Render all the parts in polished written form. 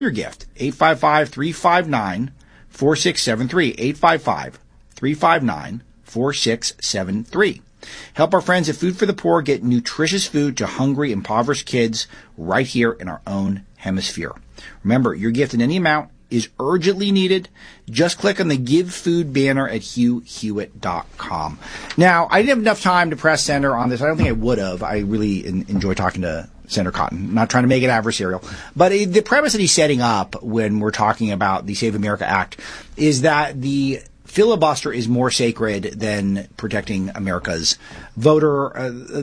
your gift. 855-359-4673. 855-359-4673. Help our friends at Food for the Poor get nutritious food to hungry, impoverished kids right here in our own hemisphere. Remember, your gift in any amount is urgently needed. Just click on the Give Food banner at HughHewitt.com. Now, I didn't have enough time to press sender on this. I don't think I would have. I really enjoy talking to Senator Cotton. Not trying to make it adversarial. But the premise that he's setting up when we're talking about the Save America Act is that the filibuster is more sacred than protecting America's voter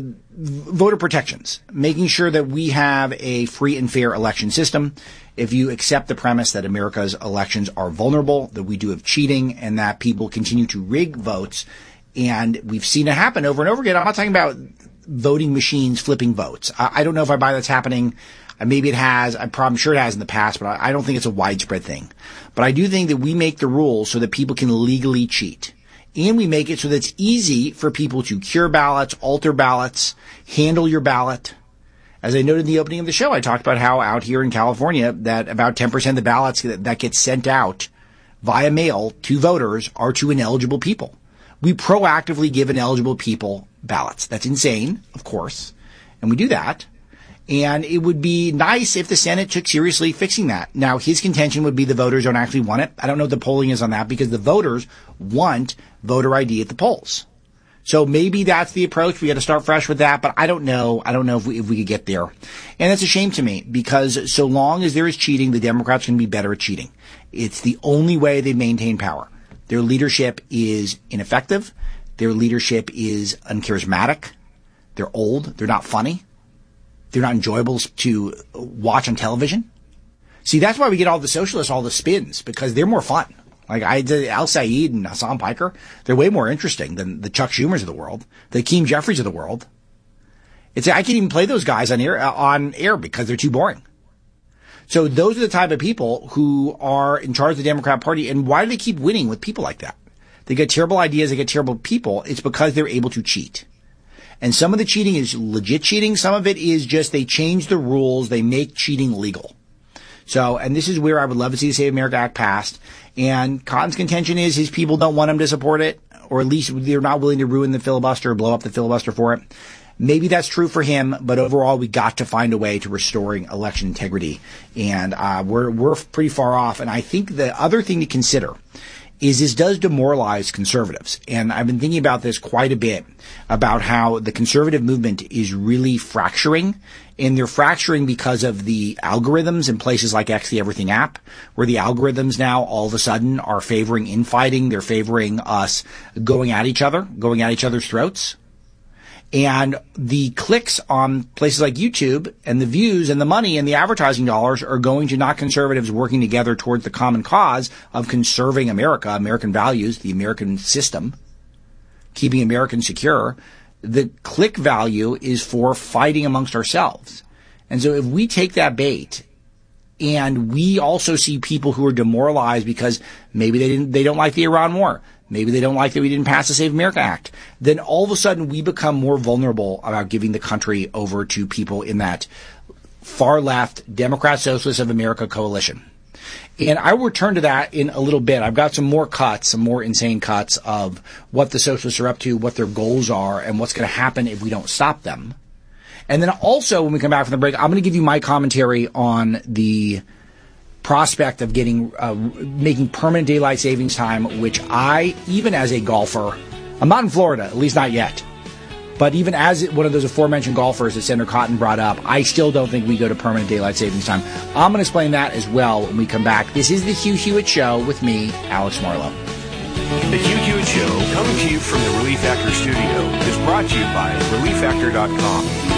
protections, making sure that we have a free and fair election system. If you accept the premise that America's elections are vulnerable, that we do have cheating, and that people continue to rig votes, and we've seen it happen over and over again. I'm not talking about voting machines flipping votes. I don't know if I buy that's happening. Maybe it has. I'm sure it has in the past, but I don't think it's a widespread thing. But I do think that we make the rules so that people can legally cheat. And we make it so that it's easy for people to cure ballots, alter ballots, handle your ballot. As I noted in the opening of the show, I talked about how out here in California that about 10% of the ballots that get sent out via mail to voters are to ineligible people. We proactively give ineligible people ballots. That's insane, of course. And we do that. And it would be nice if the Senate took seriously fixing that. Now, his contention would be the voters don't actually want it. I don't know what the polling is on that because the voters want voter ID at the polls. So maybe that's the approach. We got to start fresh with that, but I don't know. I don't know if we could get there. And that's a shame to me because so long as there is cheating, the Democrats can be better at cheating. It's the only way they maintain power. Their leadership is ineffective. Their leadership is uncharismatic. They're old. They're not funny. They're not enjoyable to watch on television. See, that's why we get all the socialists, all the spins, because they're more fun. Like Al Saeed and Hassan Piker, they're way more interesting than the Chuck Schumers of the world, the Hakeem Jeffries of the world. I can't even play those guys on air because they're too boring. So those are the type of people who are in charge of the Democrat Party. And why do they keep winning with people like that? They get terrible ideas. They get terrible people. It's because they're able to cheat. And some of the cheating is legit cheating. Some of it is just they change the rules. They make cheating legal. So, and this is where I would love to see the Save America Act passed. And Cotton's contention is his people don't want him to support it, or at least they're not willing to ruin the filibuster or blow up the filibuster for it. Maybe that's true for him, but overall we got to find a way to restoring election integrity. And we're pretty far off. And I think the other thing to consider is this does demoralize conservatives. And I've been thinking about this quite a bit, about how the conservative movement is really fracturing. And they're fracturing because of the algorithms in places like X, the Everything app, where the algorithms now all of a sudden are favoring infighting. They're favoring us going at each other's throats. And the clicks on places like YouTube and the views and the money and the advertising dollars are going to not conservatives working together towards the common cause of conserving America, American values, the American system, keeping Americans secure. The click value is for fighting amongst ourselves. And so if we take that bait and we also see people who are demoralized because maybe they don't like the Iran war, maybe they don't like that we didn't pass the Save America Act, then all of a sudden we become more vulnerable about giving the country over to people in that far left Democrat Socialists of America coalition. And I will return to that in a little bit. I've got some more insane cuts of what the socialists are up to, what their goals are, and what's going to happen if we don't stop them. And then also when we come back from the break, I'm going to give you my commentary on the prospect of making permanent daylight savings time, which I, even as a golfer, I'm not in Florida, at least not yet, but even as one of those aforementioned golfers that Senator Cotton brought up, I still don't think we go to permanent daylight savings time. I'm going to explain that as well when we come back. This is the Hugh Hewitt Show with me, Alex Marlowe. The Hugh Hewitt Show, coming to you from the Relief Factor studio, is brought to you by ReliefFactor.com.